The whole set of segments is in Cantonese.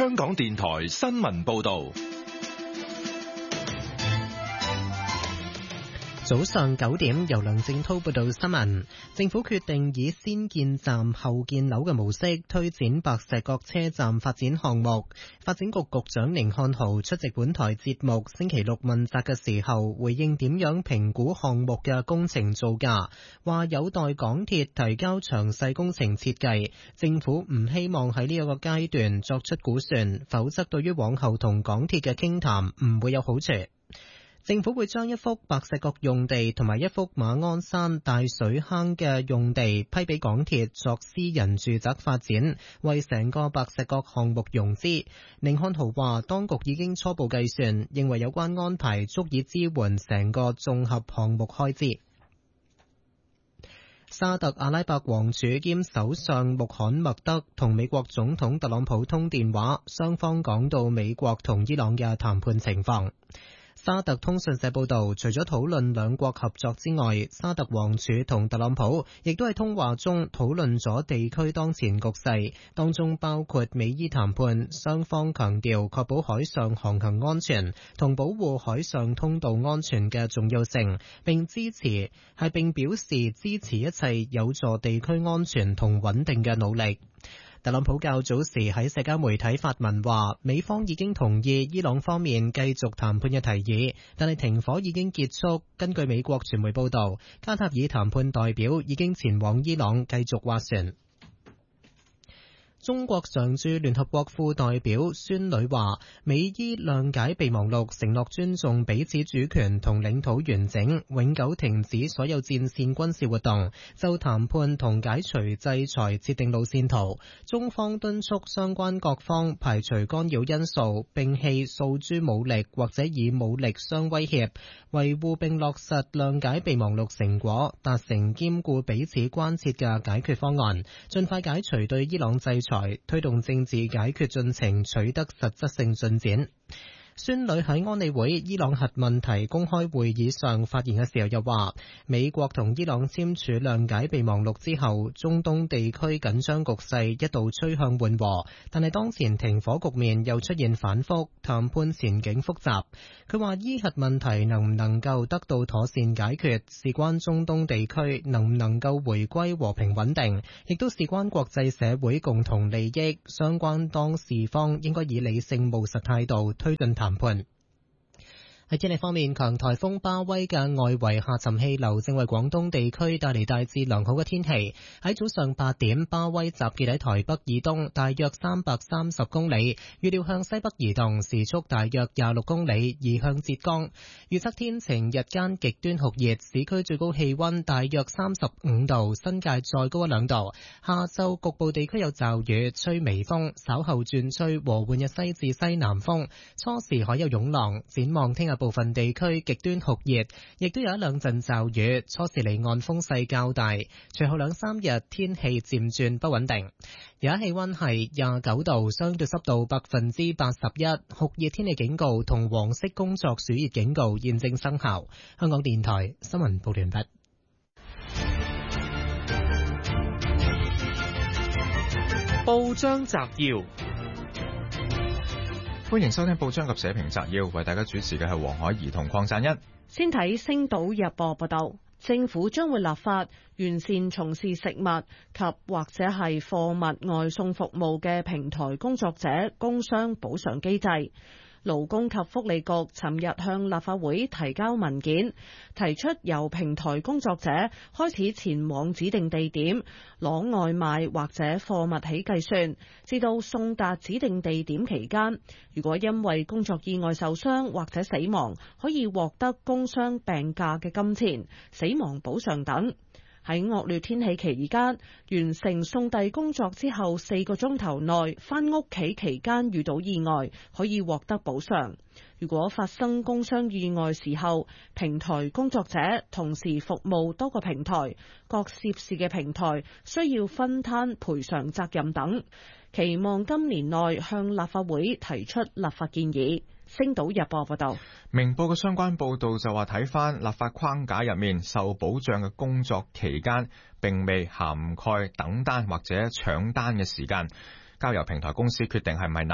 香港電台新聞報道。 早上9點，由梁正濤報道新聞。政府決定以先建站後建樓嘅模式推展白石角車站發展項目。發展局局長甯漢豪出席本台節目星期六問責嘅時候，回應點樣評估項目嘅工程造價，話有待港鐵提交詳細工程設計，政府唔希望喺呢一個階段作出估算，否則對於往後同港鐵嘅傾談唔會有好處。政府會將一幅白石角用地同埋一幅馬鞍山大水坑嘅用地批俾港鐵作私人住宅發展，為成個白石角項目融資。甯漢豪話，當局已經初步計算，認為有關安排足以支援成個綜合項目開支。沙特阿拉伯王儲兼首相穆罕默德同美國總統特朗普通電話，雙方講到美國同伊朗嘅談判情況。沙特通訊社報道，除咗討論兩國合作之外，沙特王儲同特朗普亦都喺通話中討論咗地區當前局勢，當中包括美伊談判，雙方強調確保海上航行安全同保護海上通道安全嘅重要性，並表示支持一切有助地區安全同穩定嘅努力。特朗普較早時喺社交媒體發文話，美方已經同意伊朗方面繼續談判嘅提議，但係停火已經結束。根據美國傳媒報道，卡塔爾談判代表已經前往伊朗繼續斡旋。中國常駐聯合國副代表孫女話，美伊諒解備忘錄承諾尊重彼此主權同領土完整，永久停止所有戰線軍事活動，就談判同解除制裁設定路線圖。中方敦促相關各方排除干擾因素，摒棄訴諸武力或者以武力相威脅，維護並落實諒解備忘錄成果，達成兼顧彼此關切嘅解決方案，盡快解除對伊朗制裁，推動政治解決進程取得實質性進展。孫女喺安理會伊朗核問題公開會議上發言嘅時候又話，美國同伊朗簽署諒解備忘錄之後，中東地區緊張局勢一度趨向緩和，但係當前停火局面又出現反覆，談判前景複雜。佢話伊核問題能唔能夠得到妥善解決，事關中東地區能唔能夠回歸和平穩定，亦都事關國際社會共同利益，相關當事方應該以理性務實態度推進談判。喺天氣方面，強颱風巴威嘅外圍下沉氣流正為廣東地區帶嚟大致良好嘅天氣。喺早上8點，巴威集結喺台北以東大約330公里，預料向西北移動，時速大約26公里，移向浙江。預測天晴，日間極端酷熱，市區最高氣溫大約35度，新界再高1-2度。下晝局部地區有驟雨，吹微風，稍後轉吹和緩嘅西至西南風，初時海有湧浪。展望聽日部分地區極端酷熱，亦都有1-2陣驟雨，初時離岸風勢較大。隨後2-3日天氣漸轉不穩定。而家氣溫係29度，相對濕度81%，酷熱天氣警告同黃色工作暑熱警告現正生效。香港電台新聞報完畢。 報章摘要。 歡迎收聽報章及社評摘要，為大家主持嘅係黃海怡同鄺贊恩。 先睇《星島日報》報道，政府將會立法完善從事食物及或者係貨物外送服務嘅平台工作者工傷補償機制。勞工及福利局尋日向立法會提交文件，提出由平台工作者開始前往指定地點攞外賣或者貨物起計算，至到送達指定地點期間，如果因為工作意外受傷或者死亡，可以獲得工傷病假嘅金錢、死亡補償等。喺惡劣天氣期間，完成送遞工作之後4個鐘頭內返屋企期間遇到意外，可以獲得補償。如果發生工傷意外時候，平台工作者同時服務多個平台，各涉事嘅平台需要分攤賠償責任等。期望今年內向立法會提出立法建議。星島日報報道， 明報嘅相關報道就話睇翻立法框架入面受保障嘅工作期間，並未涵蓋等單或者搶單嘅時間，交由平台公司決定係咪納入。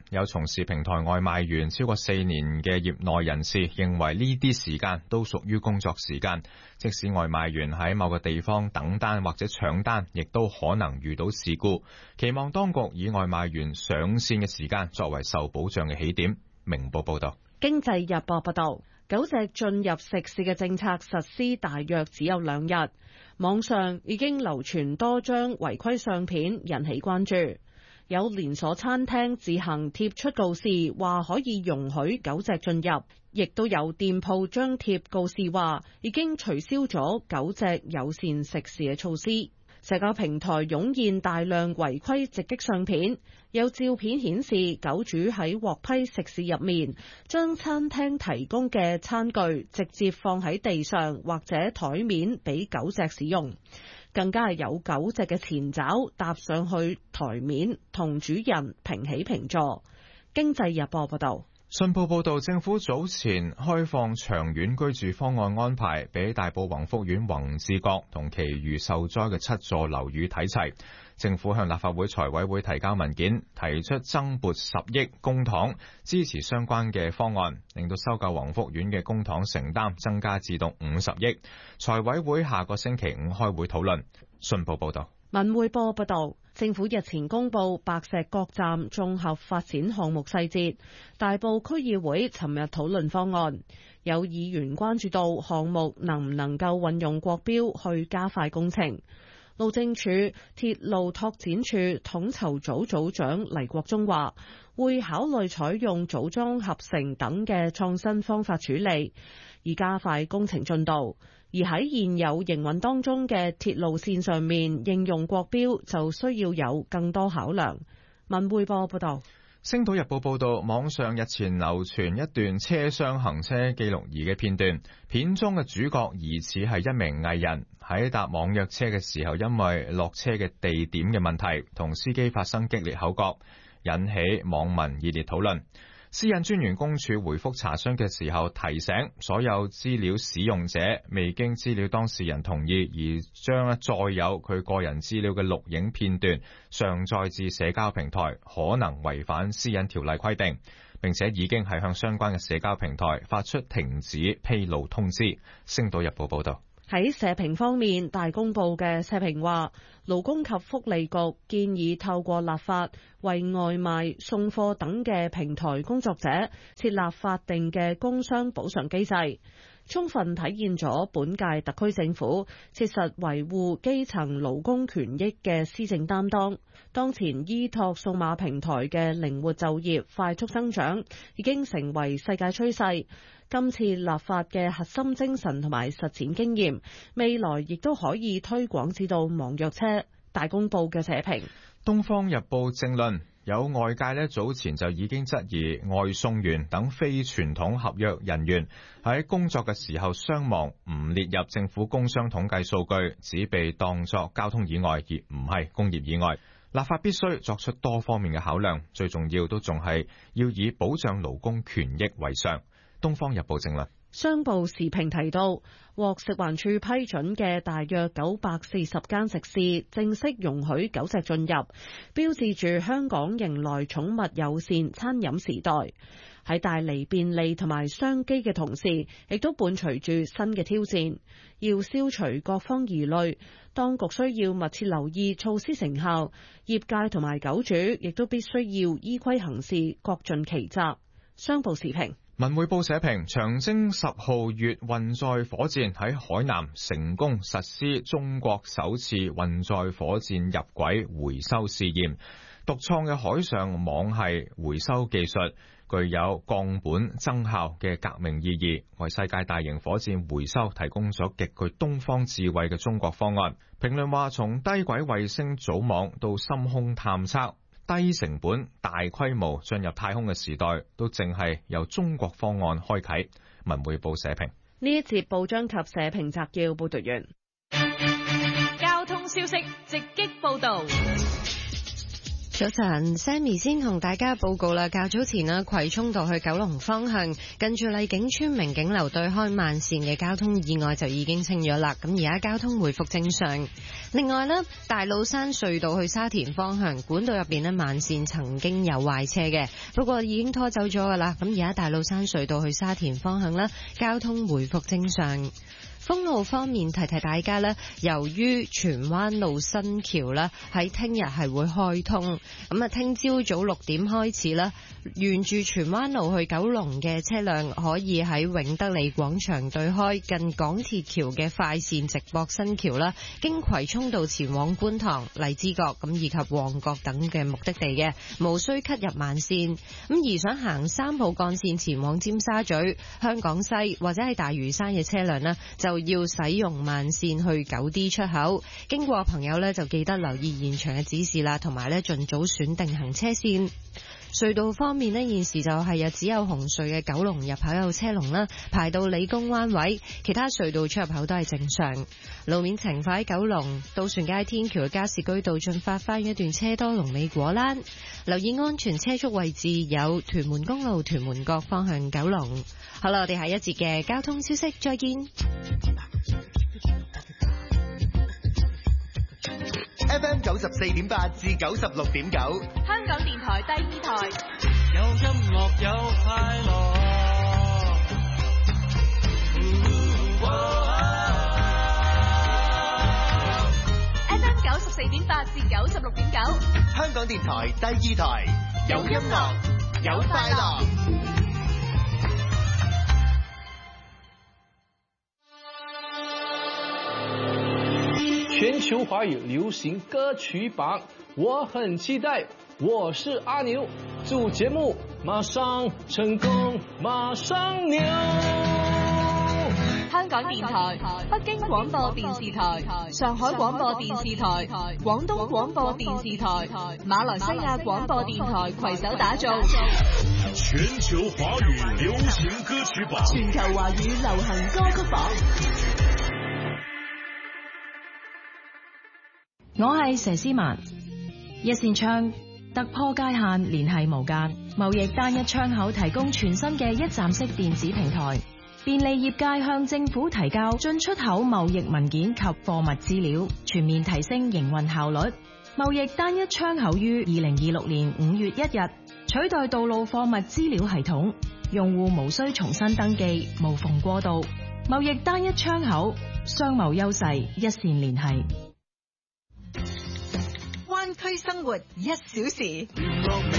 有從事平台外賣員超過4年嘅業內人士認為呢啲時間都屬於工作時間，即使外賣員喺某個地方等單或者搶單，亦都可能遇到事故。期望當局以外賣員上線嘅時間作為受保障嘅起點。明報報道。 經濟日報報道，狗隻進入食肆嘅政策實施大約只有2日，網上已經流傳多張違規相片，引起關注。有連鎖餐廳自行貼出告示，話可以容許狗隻進入，亦都有店鋪張貼告示話已經取消咗狗隻友善食肆嘅措施。社交平台湧現大量違規直擊相片，有照片顯示狗主喺獲批食肆入面，將餐廳提供嘅餐具直接放喺地上或者台面俾狗隻使用。更加係有狗隻嘅前爪搭上去台面，同主人平起平坐。經濟日報報道。 信報報道，政府早前開放長遠居住方案安排，俾大埔宏福苑宏志閣同其餘受災嘅7座樓宇睇齊。政府向立法會財委會提交文件，提出增撥10億公帑支持相關嘅方案，令到收購宏福苑嘅公帑承擔增加至到50億。財委會下個星期5開會討論。信報報道。 文匯報報道，政府日前公布白石角站綜合發展項目細節，大埔區議會尋日討論方案，有議員關注到項目能唔能夠運用國標去加快工程。路政署鐵路拓展處統籌組組長黎國忠話，會考慮採用組裝合成等嘅創新方法處理，以加快工程進度。而喺現有營運當中嘅鐵路線上面應用國標就需要有更多考量。文匯報報道。 星島日報報道，網上日前流傳一段車廂行車記錄儀嘅片段，片中嘅主角疑似係一名藝人，喺搭網約車嘅時候，因為落車嘅地點嘅問題，同司機發生激烈口角，引起網民熱烈討論。私隱專員公署回覆查詢嘅時候提醒，所有資料使用者未經資料當事人同意而將載有佢個人資料嘅錄影片段上載至社交平台，可能違反私隱條例規定，並且已經係向相關嘅社交平台發出停止披露通知。星島日報報道。 喺社評方面，大公報嘅社評話，勞工及福利局建議透過立法為外賣、送貨等嘅平台工作者設立法定嘅工傷補償機制，充分體現咗本屆特區政府切實維護基層勞工權益嘅施政擔當。當前依託數碼平台嘅靈活就業快速增長已經成為世界趨勢。今次立法嘅核心精神同埋實踐經驗，未來亦都可以推廣至到網約車。大公報嘅社評。 東方日報正論，有外界早前就已經質疑外送員等非傳統合約人員喺工作嘅時候傷亡唔列入政府工傷統計數據，只被當作交通意外而唔係工業意外。立法必須作出多方面嘅考量，最重要都仲係要以保障勞工權益為上。東方日報正論。 商報時評提到，獲食環署批准嘅大約940間食肆正式容許狗隻進入，標誌住香港迎來寵物友善餐飲時代。喺帶嚟便利同埋商機嘅同時，亦都伴隨住新嘅挑戰。要消除各方疑慮，當局需要密切留意措施成效，業界同埋狗主亦都必須要依規行事，各盡其責。商報時評。 文匯報社評，長征10號月運載火箭喺海南成功實施中國首次運載火箭入軌回收試驗，獨創嘅海上網系回收技術具有降本增效嘅革命意義，為世界大型火箭回收提供咗極具東方智慧嘅中國方案。評論話，從低軌衛星組網到深空探測，低成本大規模進入太空嘅時代，都淨係由中國方案開啟。文匯報社評。 呢一節報章及社評摘要報道完。 交通消息直擊報道。 早晨 ，Sammy 先同大家報告啦。較早前啦，葵涌道去九龍方向，近住麗景村明景樓對開慢線嘅交通意外就已經清咗啦。咁而家交通回復正常。另外呢，大老山隧道去沙田方向管道入邊呢，慢線曾經有壞車嘅，不過已經拖走咗噶啦。咁而家大老山隧道去沙田方向呢，交通回復正常。封路方面，提提大家咧，由於荃灣路新橋咧喺聽日係會開通，咁啊聽朝早6點開始啦，沿住荃灣路去九龍嘅車輛可以喺永德利廣場對開近港鐵橋嘅快線直駁新橋啦，經葵涌道前往觀塘、荔枝角咁以及旺角等嘅目的地嘅，無需cut入慢線。咁而想行3號幹線前往尖沙咀、香港西或者係大嶼山嘅車輛呢，就要使用慢線去9D 出口，經過朋友呢，就記得留意現場嘅指示啦，同埋呢盡早選定行車線。隧道方面呢，現時就係只有紅隧嘅九龍入口有車龍啦，排到理工灣位，其他隧道出入口都係正常。路面情況喺九龍渡船街天橋嘅加士居道進發花園一段車多，龍尾果欄。留意安全車速位置有屯門公路屯門角方向九龍。好啦，我哋下一節嘅交通消息再見。 FM 94.8至96.9， 香港電台第2台， 有音樂有快樂。 FM 94.8至96.9， 香港電台第2台，有音樂有快樂。 全球華語流行歌曲榜，我很期待。我是阿牛，祝節目馬上成功，馬上牛。 香港電台、北京廣播電視台、上海廣播電視台、廣東廣播電視台、馬來西亞廣播電台攜手打造全球華語流行歌曲榜， 全球華語流行歌曲榜。 我係佘詩曼，一線窗突破界限，聯繫無間，貿易單一窗口提供全新嘅一站式電子平台，便利業界向政府提交進出口貿易文件及貨物資料，全面提升營運效率。貿易單一窗口於2026年5月1日取代道路貨物資料系統，用戶無需重新登記，無縫過渡。貿易單一窗口，商貿優勢一線聯繫。 灣區生活1小時。